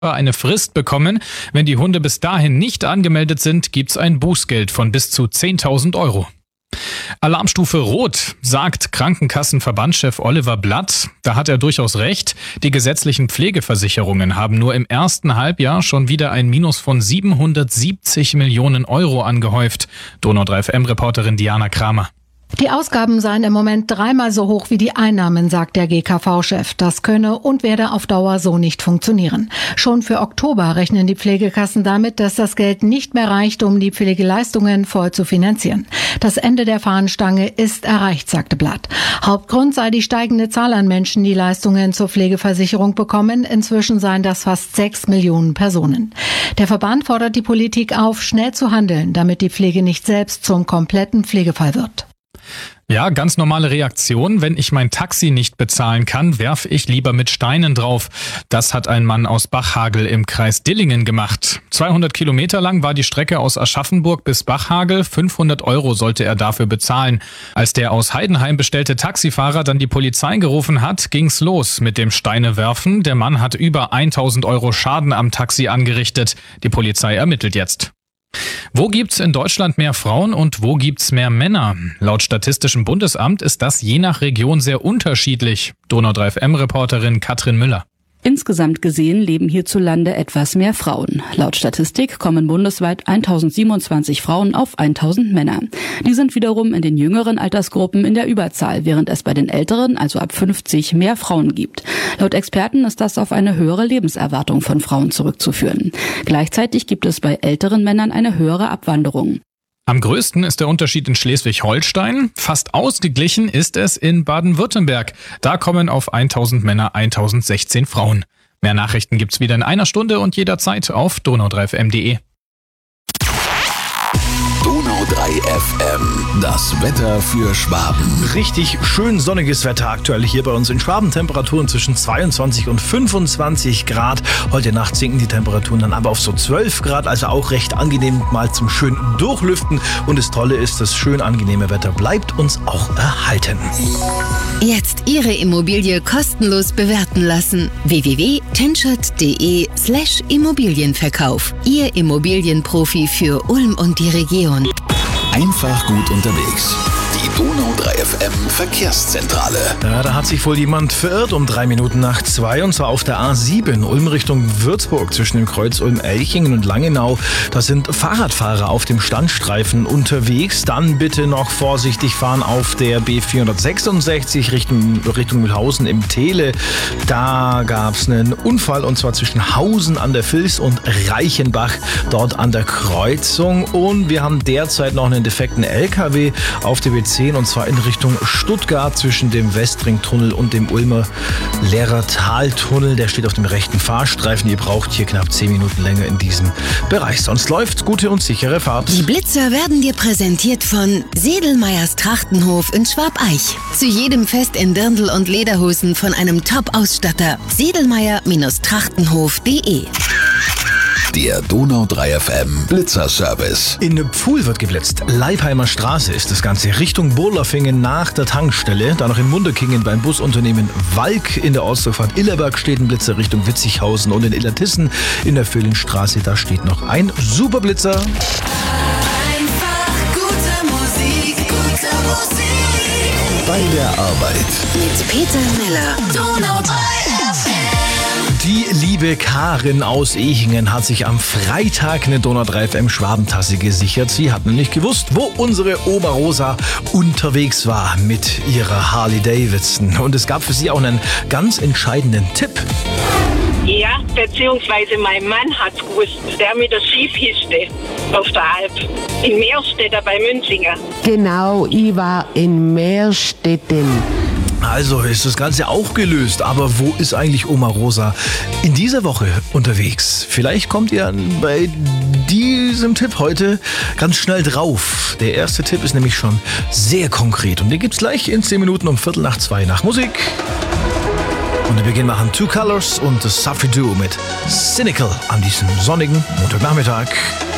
eine Frist bekommen. Wenn die Hunde bis dahin nicht angemeldet sind, gibt's ein Bußgeld von bis zu 10.000 Euro. Alarmstufe Rot, sagt Krankenkassenverbandschef Oliver Blatt. Da hat er durchaus recht. Die gesetzlichen Pflegeversicherungen haben nur im ersten Halbjahr schon wieder ein Minus von 770 Millionen Euro angehäuft. Donau 3 FM-Reporterin Diana Kramer. Die Ausgaben seien im Moment 3-mal so hoch wie die Einnahmen, sagt der GKV-Chef. Das könne und werde auf Dauer so nicht funktionieren. Schon für Oktober rechnen die Pflegekassen damit, dass das Geld nicht mehr reicht, um die Pflegeleistungen voll zu finanzieren. Das Ende der Fahnenstange ist erreicht, sagte Blatt. Hauptgrund sei die steigende Zahl an Menschen, die Leistungen zur Pflegeversicherung bekommen. Inzwischen seien das fast 6 Millionen Personen. Der Verband fordert die Politik auf, schnell zu handeln, damit die Pflege nicht selbst zum kompletten Pflegefall wird. Ja, ganz normale Reaktion. Wenn ich mein Taxi nicht bezahlen kann, werfe ich lieber mit Steinen drauf. Das hat ein Mann aus Bachhagel im Kreis Dillingen gemacht. 200 Kilometer lang war die Strecke aus Aschaffenburg bis Bachhagel. 500 Euro sollte er dafür bezahlen. Als der aus Heidenheim bestellte Taxifahrer dann die Polizei gerufen hat, ging's los mit dem Steinewerfen. Der Mann hat über 1.000 Euro Schaden am Taxi angerichtet. Die Polizei ermittelt jetzt. Wo gibt's in Deutschland mehr Frauen und wo gibt's mehr Männer? Laut Statistischem Bundesamt ist das je nach Region sehr unterschiedlich. Donau 3 FM-Reporterin Katrin Müller. Insgesamt gesehen leben hierzulande etwas mehr Frauen. Laut Statistik kommen bundesweit 1027 Frauen auf 1000 Männer. Die sind wiederum in den jüngeren Altersgruppen in der Überzahl, während es bei den älteren, also ab 50, mehr Frauen gibt. Laut Experten ist das auf eine höhere Lebenserwartung von Frauen zurückzuführen. Gleichzeitig gibt es bei älteren Männern eine höhere Abwanderung. Am größten ist der Unterschied in Schleswig-Holstein. Fast ausgeglichen ist es in Baden-Württemberg. Da kommen auf 1000 Männer 1016 Frauen. Mehr Nachrichten gibt's wieder in einer Stunde und jederzeit auf donau3fm.de. Donau 3 FM, das Wetter für Schwaben. Richtig schön sonniges Wetter aktuell hier bei uns in Schwaben. Temperaturen zwischen 22 und 25 Grad. Heute Nacht sinken die Temperaturen dann aber auf so 12 Grad, also auch recht angenehm mal zum schön Durchlüften. Und das Tolle ist, das schön angenehme Wetter bleibt uns auch erhalten. Jetzt Ihre Immobilie kostenlos bewerten lassen. www.tenschert.de/Immobilienverkauf. Ihr Immobilienprofi für Ulm und die Region. Einfach gut unterwegs. Die Donau 3 FM Verkehrszentrale. Ja, da hat sich wohl jemand verirrt um 2:03, und zwar auf der A7 Ulm Richtung Würzburg zwischen dem Kreuz Ulm-Elchingen und Langenau. Da sind Fahrradfahrer auf dem Standstreifen unterwegs. Dann bitte noch vorsichtig fahren auf der B466 Richtung Mühlhausen im Teele. Da gab es einen Unfall, und zwar zwischen Hausen an der Vils und Reichenbach dort an der Kreuzung. Und wir haben derzeit noch einen defekten LKW auf der B10, und zwar in Richtung Stuttgart zwischen dem Westringtunnel und dem Ulmer Lehrertaltunnel. Der steht auf dem rechten Fahrstreifen. Ihr braucht hier knapp 10 Minuten länger in diesem Bereich. Sonst läuft's. Gute und sichere Fahrt. Die Blitzer werden dir präsentiert von Sedelmeyers Trachtenhof in Schwabeich. Zu jedem Fest in Dirndl und Lederhosen von einem Top-Ausstatter. Sedelmeyer-Trachtenhof.de. Der Donau 3 FM Blitzerservice. In Pfuhl wird geblitzt. Leibheimer Straße ist das Ganze. Richtung Burlafingen nach der Tankstelle. Da noch in Munderkingen beim Busunternehmen Walk. In der Ortsdurchfahrt Illerberg steht ein Blitzer Richtung Witzighausen. Und in Illertissen in der Vöhlenstraße, da steht noch ein Superblitzer. Einfach gute Musik, gute Musik. Bei der Arbeit. Mit Peter Miller. Donau 3 FM. Die liebe Karin aus Ehingen hat sich am Freitag eine Donau 3 FM Schwabentasse gesichert. Sie hat nämlich gewusst, wo unsere Oma Rosa unterwegs war mit ihrer Harley Davidson. Und es gab für sie auch einen ganz entscheidenden Tipp. Ja, beziehungsweise mein Mann hat's gewusst, der mit der Skipiste auf der Alp. In Meerstedt bei Münzinger. Genau, ich war in Meerstetten. Also ist das Ganze auch gelöst, aber wo ist eigentlich Oma Rosa in dieser Woche unterwegs? Vielleicht kommt ihr bei diesem Tipp heute ganz schnell drauf. Der erste Tipp ist nämlich schon sehr konkret und den gibt's gleich in 10 Minuten um 1:45 nach Musik. Und den Beginn machen Two Colors und The Safi Duo mit Cynical an diesem sonnigen Montagnachmittag.